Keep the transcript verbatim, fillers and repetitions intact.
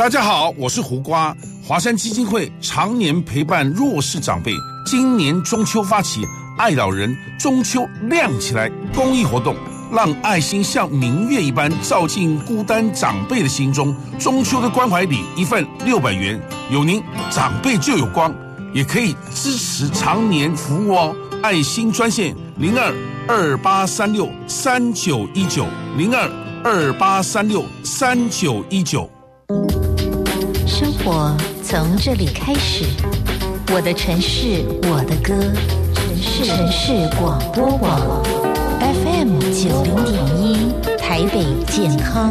大家好，我是胡瓜。华山基金会常年陪伴弱势长辈，今年中秋发起爱老人中秋亮起来公益活动，让爱心像明月一般照进孤单长辈的心中。中秋的关怀礼一份六百元，有您长辈就有光，也可以支持常年服务哦。爱心专线零二二八三六三九一九零二二八三六三九一九。 生活从这里开始，我的城市，我的歌，城市城市广播网 F M 九零点一，台北健康